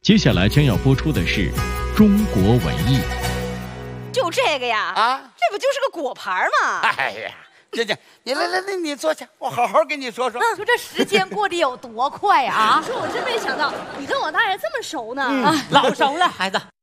接下来将要播出的是中国文艺。 就这个呀？啊，这不就是个果盘吗？ 哎呀，姐姐，你来，你坐下，我好好跟你说说。 就这时间过得有多快啊！ 说我真没想到你跟我大爷这么熟呢。 老熟了，孩子。